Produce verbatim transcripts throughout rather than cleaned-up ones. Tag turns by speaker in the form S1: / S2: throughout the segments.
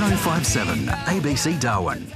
S1: oh five seven A B C Darwin.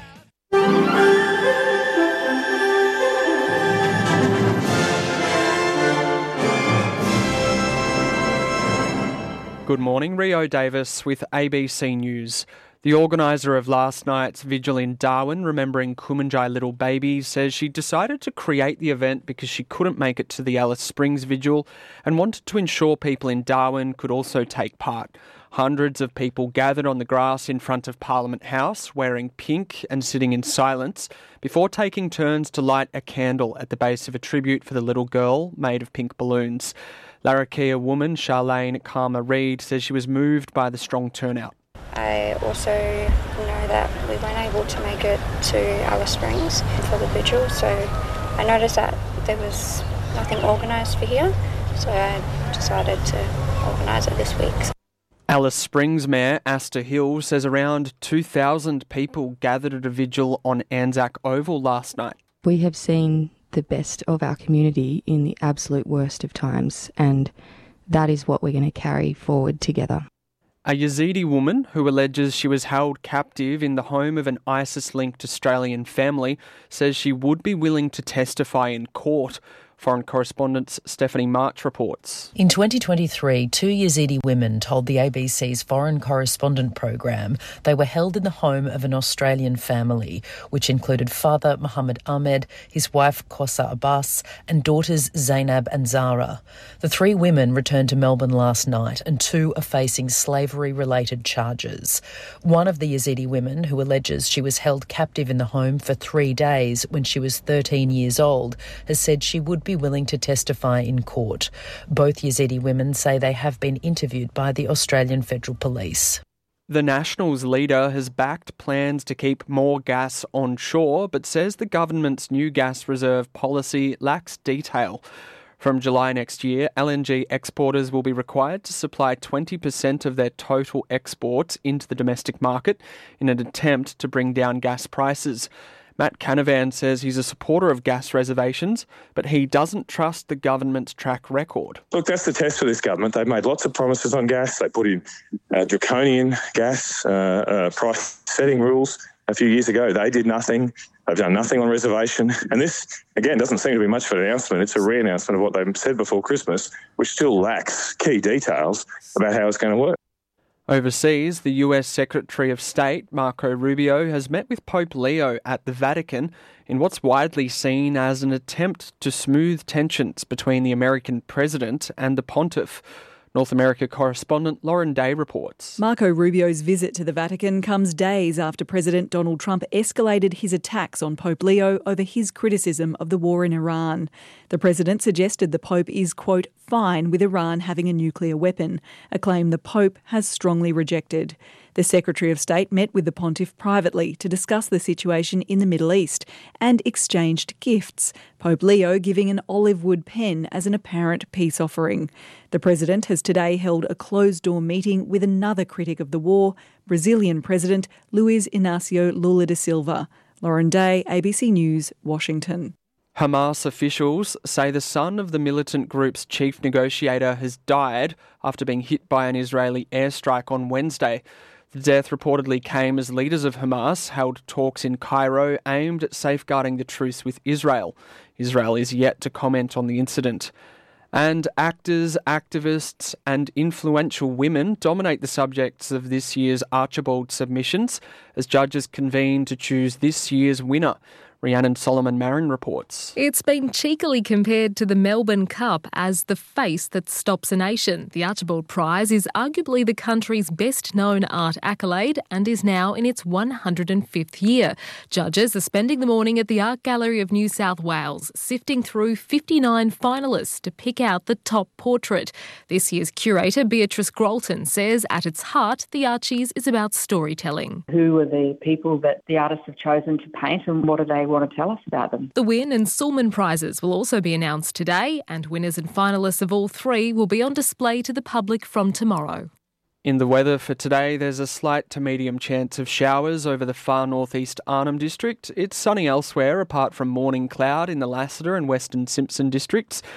S2: Good morning, Rio Davis with A B C News. The organiser of last night's vigil in Darwin, remembering Kumanjai little babies, says she decided to create the event because she couldn't make it to the Alice Springs vigil and wanted to ensure people in Darwin could also take part. Hundreds of people gathered on the grass in front of Parliament House, wearing pink and sitting in silence, before taking turns to light a candle at the base of a tribute for the little girl made of pink balloons. Larrakia woman Charlene Karma Reid says she was moved by the strong turnout.
S3: I also know that we weren't able to make it to Alice Springs for the vigil, so I noticed that there was nothing organised for here, so I decided to organise it this week.
S2: Alice Springs Mayor Asta Hill says around two thousand people gathered at a vigil on Anzac Oval last night.
S4: We have seen the best of our community in the absolute worst of times, and that is what we're going to carry forward together.
S2: A Yazidi woman who alleges she was held captive in the home of an ISIS-linked Australian family says she would be willing to testify in court. Foreign correspondent Stephanie March reports.
S5: In twenty twenty-three, two Yazidi women told the A B C's Foreign Correspondent program they were held in the home of an Australian family, which included father Mohammed Ahmed, his wife Kosa Abbas, and daughters Zainab and Zara. The three women returned to Melbourne last night, and two are facing slavery-related charges. One of the Yazidi women, who alleges she was held captive in the home for three days when she was thirteen years old, has said she would be willing to testify in court. Both Yazidi women say they have been interviewed by the Australian Federal Police.
S2: The Nationals leader has backed plans to keep more gas on shore, but says the government's new gas reserve policy lacks detail. From July next year, L N G exporters will be required to supply twenty percent of their total exports into the domestic market in an attempt to bring down gas prices. Matt Canavan says he's a supporter of gas reservations, but he doesn't trust the government's track record.
S6: Look, that's the test for this government. They've made lots of promises on gas. They put in uh, draconian gas uh, uh, price setting rules a few years ago. They did nothing. They've done nothing on reservation. And this, again, doesn't seem to be much of an announcement. It's a re-announcement of what they said before Christmas, which still lacks key details about how it's going to work.
S2: Overseas, the U S Secretary of State, Marco Rubio, has met with Pope Leo at the Vatican in what's widely seen as an attempt to smooth tensions between the American president and the pontiff. North America correspondent Lauren Day reports.
S7: Marco Rubio's visit to the Vatican comes days after President Donald Trump escalated his attacks on Pope Leo over his criticism of the war in Iran. The president suggested the Pope is, quote, fine with Iran having a nuclear weapon, a claim the Pope has strongly rejected. The Secretary of State met with the pontiff privately to discuss the situation in the Middle East and exchanged gifts, Pope Leo giving an olive wood pen as an apparent peace offering. The president has today held a closed-door meeting with another critic of the war, Brazilian President Luiz Inácio Lula da Silva. Lauren Day, A B C News, Washington.
S2: Hamas officials say the son of the militant group's chief negotiator has died after being hit by an Israeli airstrike on Wednesday. The death reportedly came as leaders of Hamas held talks in Cairo aimed at safeguarding the truce with Israel. Israel is yet to comment on the incident. And actors, activists and influential women dominate the subjects of this year's Archibald submissions as judges convene to choose this year's winner. Rhiannon Solomon-Marin reports.
S8: It's been cheekily compared to the Melbourne Cup as the face that stops a nation. The Archibald Prize is arguably the country's best-known art accolade and is now in its one hundred fifth year. Judges are spending the morning at the Art Gallery of New South Wales, sifting through fifty-nine finalists to pick out the top portrait. This year's curator, Beatrice Grolton, says at its heart, the Archies is about storytelling.
S9: Who are the people that the artists have chosen to paint and what are they want to tell us about them?
S8: The Wynne and Sulman prizes will also be announced today, and winners and finalists of all three will be on display to the public from tomorrow.
S2: In the weather for today, there's a slight to medium chance of showers over the far northeast Arnhem District. It's sunny elsewhere, apart from morning cloud in the Lassiter and Western Simpson districts.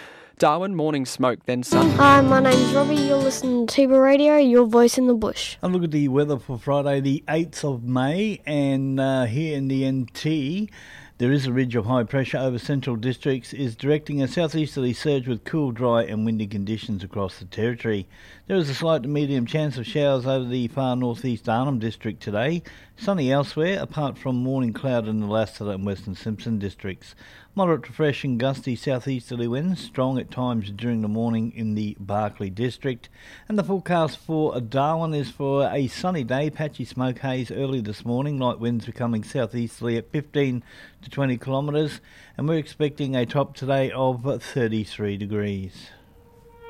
S2: Darwin, morning smoke then sun.
S10: Hi, my name's Robbie. You're listening to Tiba Radio, your voice in the bush.
S11: And look at the weather for Friday, the eighth of May, and uh, here in the N T, there is a ridge of high pressure over central districts is directing a southeasterly surge with cool, dry and windy conditions across the territory. There is a slight to medium chance of showers over the far northeast Arnhem district today. Sunny elsewhere, apart from morning cloud in the Lasseter and Western Simpson districts. Moderate to fresh and gusty southeasterly winds, strong at times during the morning in the Barkly district. And the forecast for Darwin is for a sunny day, patchy smoke haze early this morning, light winds becoming southeasterly at fifteen to twenty kilometres, and we're expecting a top today of thirty-three degrees.